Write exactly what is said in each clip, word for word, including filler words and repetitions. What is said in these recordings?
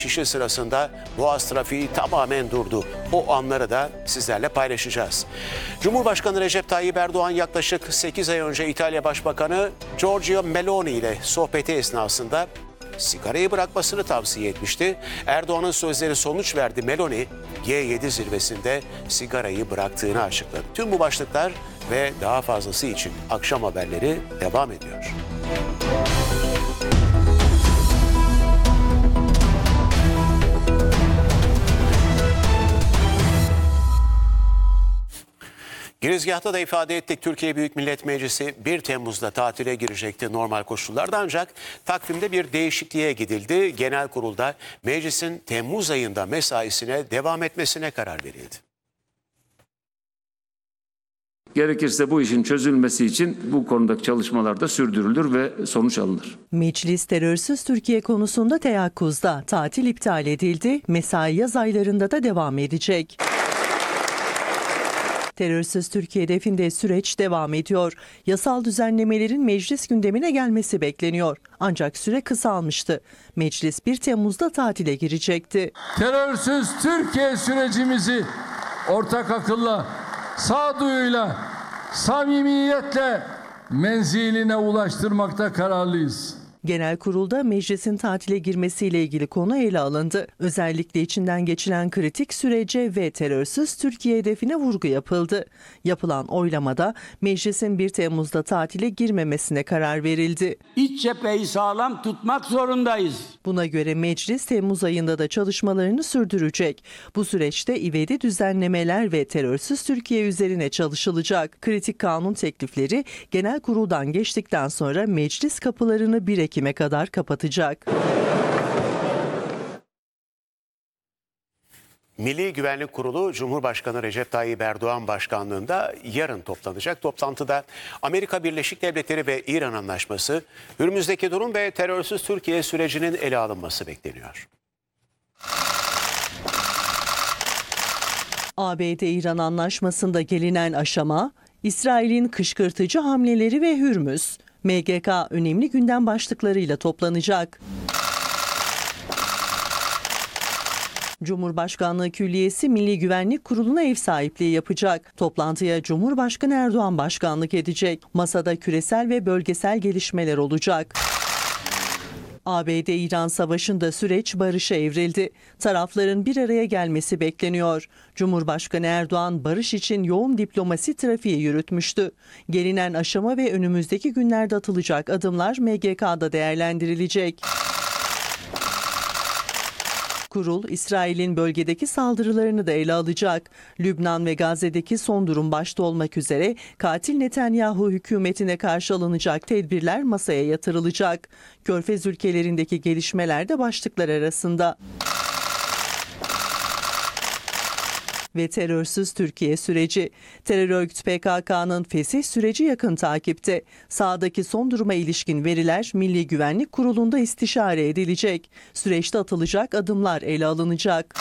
geçişi sırasında Boğaz trafiği tamamen durdu. O anları da sizlerle paylaşacağız. Cumhurbaşkanı Recep Tayyip Erdoğan yaklaşık sekiz ay önce İtalya Başbakanı Giorgia Meloni ile sohbeti esnasında sigarayı bırakmasını tavsiye etmişti. Erdoğan'ın sözleri sonuç verdi. Meloni G yedi zirvesinde sigarayı bıraktığını açıkladı. Tüm bu başlıklar ve daha fazlası için akşam haberleri devam ediyor. Girizgahta da ifade ettik. Türkiye Büyük Millet Meclisi bir Temmuz'da tatile girecekti normal koşullarda, ancak takvimde bir değişikliğe gidildi. Genel kurulda meclisin Temmuz ayında mesaisine devam etmesine karar verildi. Gerekirse bu işin çözülmesi için bu konudaki çalışmalar da sürdürülür ve sonuç alınır. Meclis terörsüz Türkiye konusunda teyakkuzda, tatil iptal edildi, mesai yaz aylarında da devam edecek. Terörsüz Türkiye hedefinde süreç devam ediyor. Yasal düzenlemelerin meclis gündemine gelmesi bekleniyor. Ancak süre kısalmıştı. Meclis bir Temmuz'da tatile girecekti. Terörsüz Türkiye sürecimizi ortak akılla, sağduyuyla, samimiyetle menziline ulaştırmakta kararlıyız. Genel kurulda meclisin tatile girmesiyle ilgili konu ele alındı. Özellikle içinden geçilen kritik sürece ve terörsüz Türkiye hedefine vurgu yapıldı. Yapılan oylamada meclisin bir Temmuz'da tatile girmemesine karar verildi. İç cepheyi sağlam tutmak zorundayız. Buna göre meclis Temmuz ayında da çalışmalarını sürdürecek. Bu süreçte ivedi düzenlemeler ve terörsüz Türkiye üzerine çalışılacak. Kritik kanun teklifleri genel kuruldan geçtikten sonra meclis kapılarını bir Ekim'e kadar kapatacak. Milli Güvenlik Kurulu Cumhurbaşkanı Recep Tayyip Erdoğan başkanlığında yarın toplanacak. Toplantıda Amerika Birleşik Devletleri ve İran anlaşması, Hürmüz'deki durum ve terörsüz Türkiye sürecinin ele alınması bekleniyor. A B D-İran anlaşmasında gelinen aşama, İsrail'in kışkırtıcı hamleleri ve Hürmüz. M G K önemli gündem başlıklarıyla toplanacak. Cumhurbaşkanlığı Külliyesi Milli Güvenlik Kurulu'na ev sahipliği yapacak. Toplantıya Cumhurbaşkanı Erdoğan başkanlık edecek. Masada küresel ve bölgesel gelişmeler olacak. A B D-İran savaşında süreç barışa evrildi. Tarafların bir araya gelmesi bekleniyor. Cumhurbaşkanı Erdoğan barış için yoğun diplomasi trafiği yürütmüştü. Gelinen aşama ve önümüzdeki günlerde atılacak adımlar M G K'da değerlendirilecek. Kurul, İsrail'in bölgedeki saldırılarını da ele alacak. Lübnan ve Gazze'deki son durum başta olmak üzere katil Netanyahu hükümetine karşı alınacak tedbirler masaya yatırılacak. Körfez ülkelerindeki gelişmeler de başlıklar arasında. Ve terörsüz Türkiye süreci. Terör örgütü P K K'nın fesih süreci yakın takipte. Sahadaki son duruma ilişkin veriler Milli Güvenlik Kurulu'nda istişare edilecek. Süreçte atılacak adımlar ele alınacak.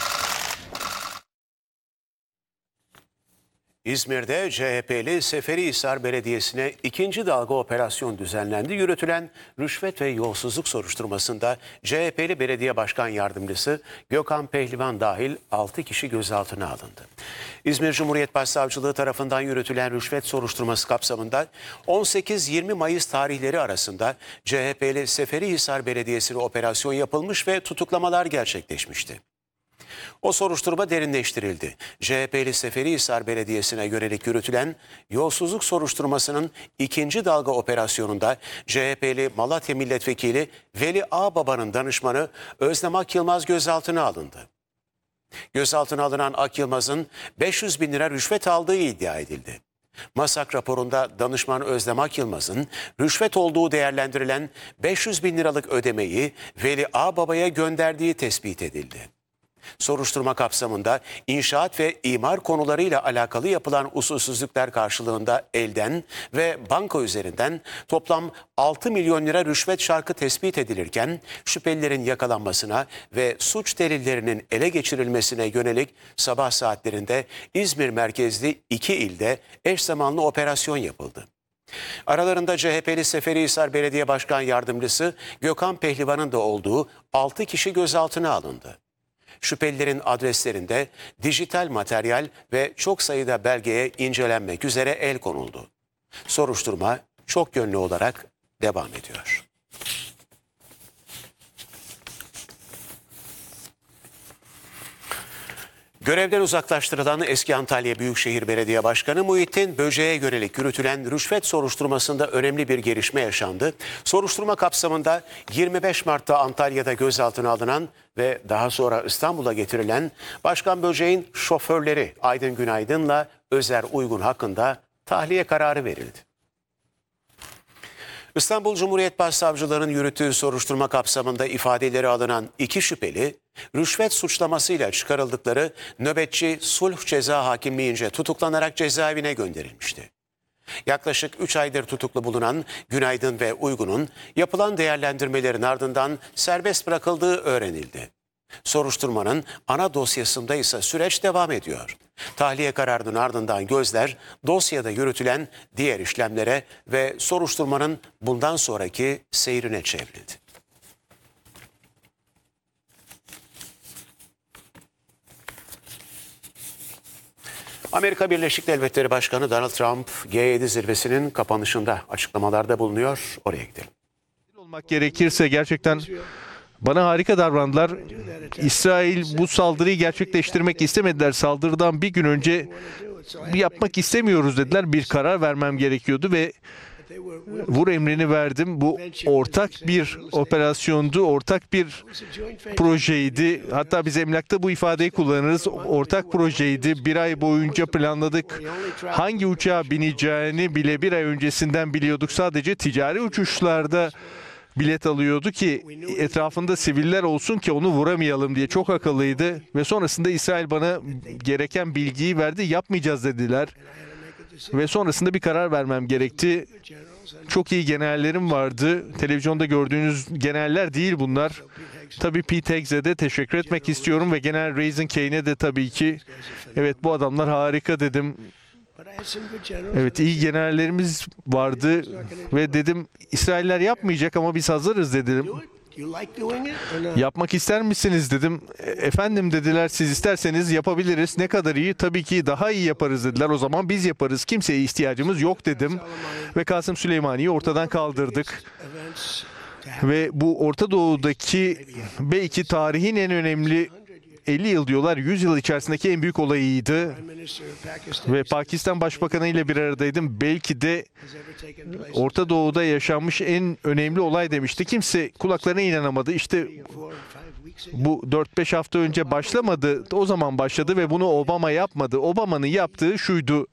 İzmir'de C H P'li Seferihisar Belediyesi'ne ikinci dalga operasyon düzenlendi. Yürütülen rüşvet ve yolsuzluk soruşturmasında C H P'li Belediye Başkan Yardımcısı Gökhan Pehlivan dahil altı kişi gözaltına alındı. İzmir Cumhuriyet Başsavcılığı tarafından yürütülen rüşvet soruşturması kapsamında on sekiz yirmi Mayıs tarihleri arasında C H P'li Seferihisar Belediyesi'ne operasyon yapılmış ve tutuklamalar gerçekleşmişti. O soruşturma derinleştirildi. C H P'li Seferihisar Belediyesi'ne yönelik yürütülen yolsuzluk soruşturmasının ikinci dalga operasyonunda C H P'li Malatya Milletvekili Veli Ağbaba'nın danışmanı Özlem Akyılmaz gözaltına alındı. Gözaltına alınan Akyılmaz'ın beş yüz bin lira rüşvet aldığı iddia edildi. MASAK raporunda danışman Özlem Akyılmaz'ın rüşvet olduğu değerlendirilen beş yüz bin liralık ödemeyi Veli Ağbaba'ya gönderdiği tespit edildi. Soruşturma kapsamında inşaat ve imar konularıyla alakalı yapılan usulsüzlükler karşılığında elden ve banka üzerinden toplam altı milyon lira rüşvet şarkı tespit edilirken şüphelilerin yakalanmasına ve suç delillerinin ele geçirilmesine yönelik sabah saatlerinde İzmir merkezli iki ilde eş zamanlı operasyon yapıldı. Aralarında C H P'li Seferihisar Belediye Başkan Yardımcısı Gökhan Pehlivan'ın da olduğu altı kişi gözaltına alındı. Şüphelilerin adreslerinde dijital materyal ve çok sayıda belgeye incelenmek üzere el konuldu. Soruşturma çok yönlü olarak devam ediyor. Görevden uzaklaştırılan eski Antalya Büyükşehir Belediye Başkanı Muhittin Böce'ye yönelik yürütülen rüşvet soruşturmasında önemli bir gelişme yaşandı. Soruşturma kapsamında yirmi beş Mart'ta Antalya'da gözaltına alınan ve daha sonra İstanbul'a getirilen Başkan Böce'nin şoförleri Aydın Günaydın'la Özer Uygun hakkında tahliye kararı verildi. İstanbul Cumhuriyet Başsavcılığı'nın yürüttüğü soruşturma kapsamında ifadeleri alınan iki şüpheli, rüşvet suçlamasıyla çıkarıldıkları nöbetçi sulh ceza hakimliğince tutuklanarak cezaevine gönderilmişti. Yaklaşık üç aydır tutuklu bulunan Günaydın ve Uygun'un yapılan değerlendirmelerin ardından serbest bırakıldığı öğrenildi. Soruşturmanın ana dosyasında ise süreç devam ediyor. Tahliye kararının ardından gözler dosyada yürütülen diğer işlemlere ve soruşturmanın bundan sonraki seyrine çevrildi. Amerika Birleşik Devletleri Başkanı Donald Trump G yedi zirvesinin kapanışında açıklamalarda bulunuyor. Oraya gidelim. Olmak gerekirse gerçekten bana harika davrandılar. İsrail bu saldırıyı gerçekleştirmek istemediler. Saldırıdan bir gün önce yapmak istemiyoruz dediler. Bir karar vermem gerekiyordu ve vur emrini verdim. Bu ortak bir operasyondu, ortak bir projeydi. Hatta biz emlakta bu ifadeyi kullanırız. Ortak projeydi. Bir ay boyunca planladık. Hangi uçağa bineceğini bile bir ay öncesinden biliyorduk. Sadece ticari uçuşlarda bilet alıyordu ki etrafında siviller olsun ki onu vuramayalım diye. Çok akıllıydı ve sonrasında İsrail bana gereken bilgiyi verdi. Yapmayacağız dediler ve sonrasında bir karar vermem gerekti. Çok iyi generallerim vardı. Televizyonda gördüğünüz generaller değil bunlar. Tabii Pete Heggs'e de teşekkür etmek istiyorum ve General Raisin Kane'e de tabii ki. Evet, bu adamlar harika dedim. Evet, iyi generallerimiz vardı ve dedim İsrailler yapmayacak ama biz hazırız dedim. Yapmak ister misiniz dedim. Efendim dediler, siz isterseniz yapabiliriz. Ne kadar iyi? Tabii ki daha iyi yaparız dediler. O zaman biz yaparız. Kimseye ihtiyacımız yok dedim. Ve Kasım Süleymani'yi ortadan kaldırdık. Ve bu Orta Doğu'daki belki tarihin en önemli elli yıl diyorlar, yüz yıl içerisindeki en büyük olayıydı. Ve Pakistan Başbakanı ile bir aradaydım. Belki de Orta Doğu'da yaşanmış en önemli olay demişti. Kimse kulaklarına inanamadı. İşte bu dört beş hafta önce başlamadı. O zaman başladı ve bunu Obama yapmadı. Obama'nın yaptığı şuydu.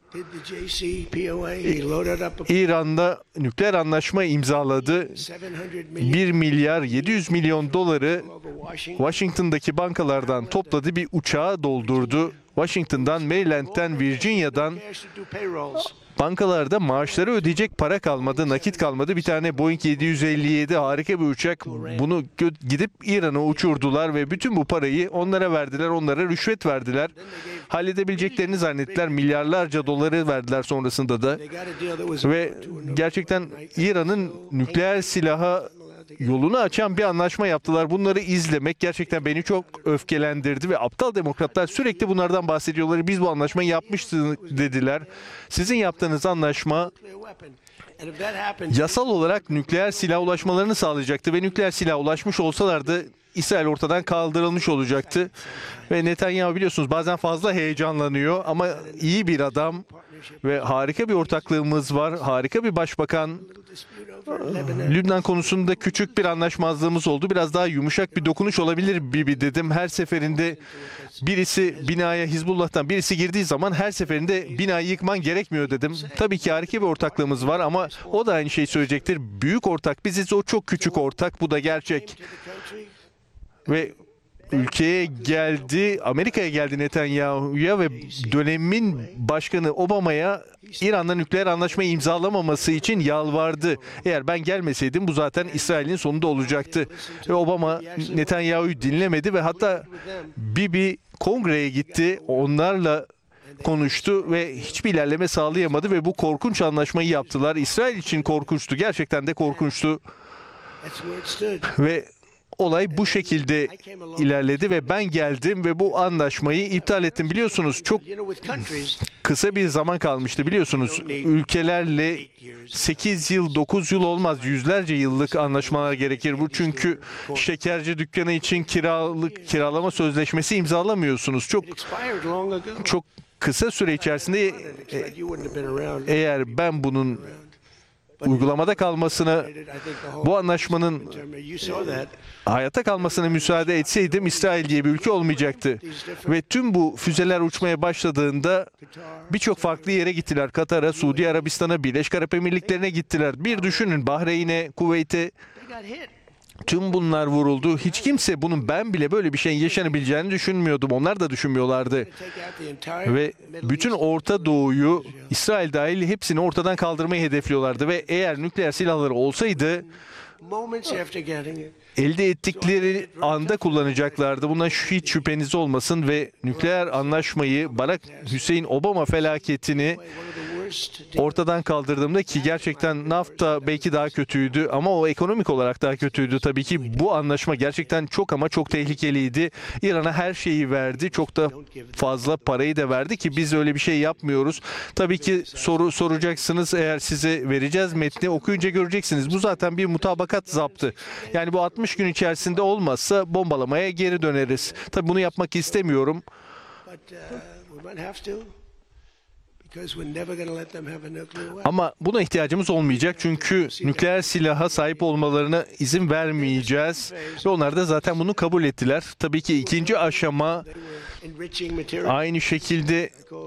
İran'da nükleer anlaşma imzaladı. bir milyar yedi yüz milyon doları Washington'daki bankalardan topladı, bir uçağa doldurdu. Washington'dan, Maryland'den, Virginia'dan bankalarda maaşları ödeyecek para kalmadı, nakit kalmadı. Bir tane Boeing yedi yüz elli yedi harika bir uçak. Bunu gidip İran'a uçurdular ve bütün bu parayı onlara verdiler, onlara rüşvet verdiler. Halledebileceklerini zannettiler. Milyarlarca doları verdiler sonrasında da. Ve gerçekten İran'ın nükleer silaha yolunu açan bir anlaşma yaptılar. Bunları izlemek gerçekten beni çok öfkelendirdi ve aptal demokratlar sürekli bunlardan bahsediyorlar. Biz bu anlaşmayı yapmıştık dediler. Sizin yaptığınız anlaşma yasal olarak nükleer silah ulaşmalarını sağlayacaktı ve nükleer silah ulaşmış olsalardı İsrail ortadan kaldırılmış olacaktı. Ve Netanyahu biliyorsunuz bazen fazla heyecanlanıyor ama iyi bir adam ve harika bir ortaklığımız var. Harika bir başbakan. Lübnan konusunda küçük bir anlaşmazlığımız oldu. Biraz daha yumuşak bir dokunuş olabilir Bibi dedim. Her seferinde birisi binaya Hizbullah'tan birisi girdiği zaman her seferinde binayı yıkman gerekmiyor dedim. Tabii ki harika bir ortaklığımız var ama o da aynı şeyi söyleyecektir. Büyük ortak biziz, o çok küçük ortak. Bu da gerçek. Ve ülkeye geldi, Amerika'ya geldi Netanyahu'ya ve dönemin başkanı Obama'ya İran'la nükleer anlaşmayı imzalamaması için yalvardı. Eğer ben gelmeseydim bu zaten İsrail'in sonunda olacaktı. Ve Obama Netanyahu'yu dinlemedi ve hatta Bibi kongreye gitti. Onlarla konuştu ve hiçbir ilerleme sağlayamadı ve bu korkunç anlaşmayı yaptılar. İsrail için korkunçtu. Gerçekten de korkunçtu. Ve olay bu şekilde ilerledi ve ben geldim ve bu anlaşmayı iptal ettim. Biliyorsunuz çok kısa bir zaman kalmıştı biliyorsunuz. Ülkelerle sekiz yıl, dokuz yıl olmaz. Yüzlerce yıllık anlaşmalar gerekir. Bu çünkü şekerci dükkanı için kiralık kiralama sözleşmesi imzalamıyorsunuz. Çok çok kısa süre içerisinde e, eğer ben bunun uygulamada kalmasına, bu anlaşmanın hayata kalmasına müsaade etseydim İsrail diye bir ülke olmayacaktı. Ve tüm bu füzeler uçmaya başladığında birçok farklı yere gittiler. Katar'a, Suudi Arabistan'a, Birleşik Arap Emirlikleri'ne gittiler. Bir düşünün, Bahreyn'e, Kuveyt'e. Tüm bunlar vuruldu. Hiç kimse bunun, ben bile böyle bir şeyin yaşanabileceğini düşünmüyordum. Onlar da düşünmüyorlardı. Ve bütün Orta Doğu'yu, İsrail dahil hepsini ortadan kaldırmayı hedefliyorlardı. Ve eğer nükleer silahları olsaydı elde ettikleri anda kullanacaklardı. Bundan hiç şüpheniz olmasın ve nükleer anlaşmayı, Barack Hüseyin Obama felaketini ortadan kaldırdığımda, ki gerçekten NAFTA belki daha kötüydü ama o ekonomik olarak daha kötüydü. Tabii ki bu anlaşma gerçekten çok ama çok tehlikeliydi. İran'a her şeyi verdi. Çok da fazla parayı da verdi ki biz öyle bir şey yapmıyoruz. Tabii ki soru soracaksınız, eğer size vereceğiz metni, okuyunca göreceksiniz. Bu zaten bir mutabakat zaptı. Yani bu altmış gün içerisinde olmazsa bombalamaya geri döneriz. Tabii bunu yapmak istemiyorum. Ama buna ihtiyacımız olmayacak çünkü nükleer silaha sahip olmalarına izin vermeyeceğiz ve onlar da zaten bunu kabul ettiler. Tabii ki ikinci aşama aynı şekilde,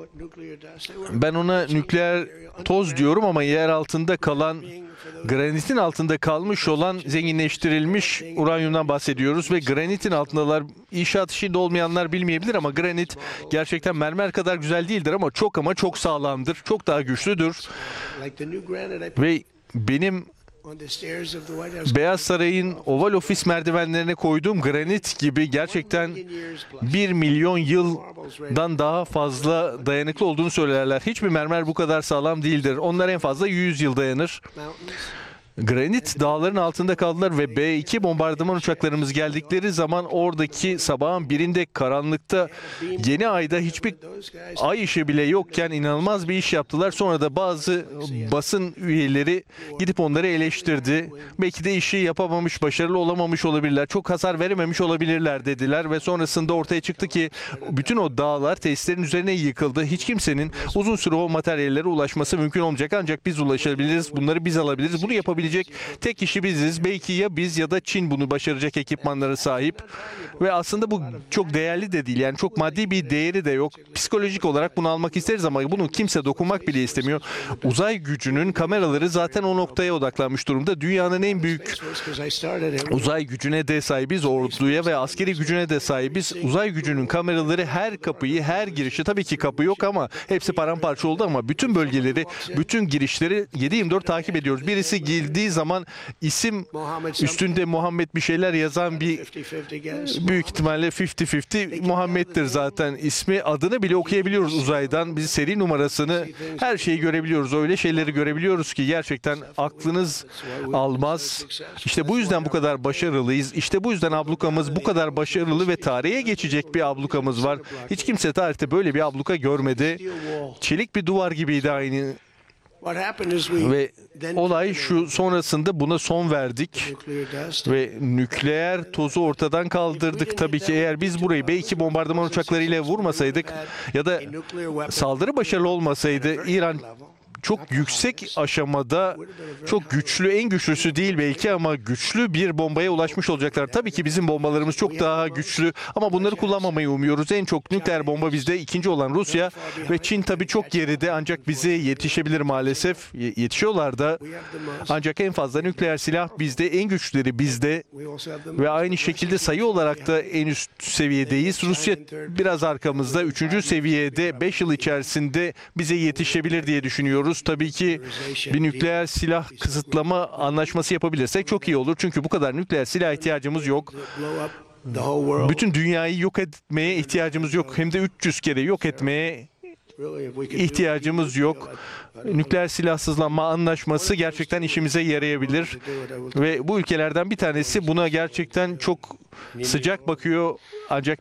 ben ona nükleer toz diyorum ama yer altında kalan, granitin altında kalmış olan zenginleştirilmiş uranyumdan bahsediyoruz ve granitin altındalar. İnşaat işinde olmayanlar bilmeyebilir ama granit gerçekten mermer kadar güzel değildir ama çok ama çok sağlamdır. Çok daha güçlüdür. Ve benim Beyaz Saray'ın Oval Ofis merdivenlerine koyduğum granit gibi gerçekten bir milyon yıldan daha fazla dayanıklı olduğunu söylerler. Hiçbir mermer bu kadar sağlam değildir. Onlar en fazla yüz yıl dayanır. Granit dağların altında kaldılar ve B iki bombardıman uçaklarımız geldikleri zaman oradaki sabahın birinde karanlıkta, yeni ayda hiçbir ay ışığı bile yokken inanılmaz bir iş yaptılar. Sonra da bazı basın üyeleri gidip onları eleştirdi. Belki de işi yapamamış, başarılı olamamış olabilirler, çok hasar verememiş olabilirler dediler ve sonrasında ortaya çıktı ki bütün o dağlar tesislerin üzerine yıkıldı. Hiç kimsenin uzun süre o materyallere ulaşması mümkün olmayacak, ancak biz ulaşabiliriz, bunları biz alabiliriz. Bunu yapabilecek tek kişi biziz. Belki ya biz ya da Çin bunu başaracak ekipmanlara sahip. Ve aslında bu çok değerli de değil. Yani çok maddi bir değeri de yok. Psikolojik olarak bunu almak isteriz ama bunu kimse dokunmak bile istemiyor. Uzay gücünün kameraları zaten o noktaya odaklanmış durumda. Dünyanın en büyük uzay gücüne de sahibiz. Orduya ve askeri gücüne de sahibiz. Uzay gücünün kameraları her kapıyı, her girişi, tabii ki kapı yok ama hepsi paramparça oldu ama bütün bölgeleri, bütün girişleri yedi yirmi dört takip ediyoruz. Birisi girdiği zaman isim üstünde Muhammed bir şeyler yazan bir, büyük ihtimalle elli elli Muhammed'dir zaten ismi. Adını bile okuyabiliyoruz uzaydan. Biz seri numarasını, her şeyi görebiliyoruz. Öyle şeyleri görebiliyoruz ki gerçekten aklınız almaz. İşte bu yüzden bu kadar başarılıyız. İşte bu yüzden ablukamız bu kadar başarılı ve tarihe geçecek bir ablukamız var. Hiç kimse tarihte böyle bir abluka görmedi. Çelik bir duvar gibiydi aynı. Ve olay şu, sonrasında buna son verdik ve nükleer tozu ortadan kaldırdık. Tabii ki eğer biz burayı B iki bombardıman uçaklarıyla vurmasaydık ya da saldırı başarılı olmasaydı, İran çok yüksek aşamada, çok güçlü, en güçlüsü değil belki ama güçlü bir bombaya ulaşmış olacaklar. Tabii ki bizim bombalarımız çok daha güçlü ama bunları kullanmamayı umuyoruz. En çok nükleer bomba bizde, ikinci olan Rusya ve Çin tabii çok geride, ancak bize yetişebilir maalesef. Yetişiyorlar da, ancak en fazla nükleer silah bizde, en güçlüleri bizde ve aynı şekilde sayı olarak da en üst seviyedeyiz. Rusya biraz arkamızda, üçüncü seviyede, beş yıl içerisinde bize yetişebilir diye düşünüyoruz. Tabii ki bir nükleer silah kısıtlama anlaşması yapabilirsek çok iyi olur. Çünkü bu kadar nükleer silah ihtiyacımız yok. Bütün dünyayı yok etmeye ihtiyacımız yok. Hem de üç yüz kere yok etmeye ihtiyacımız yok. Nükleer silahsızlanma anlaşması gerçekten işimize yarayabilir ve bu ülkelerden bir tanesi buna gerçekten çok sıcak bakıyor, ancak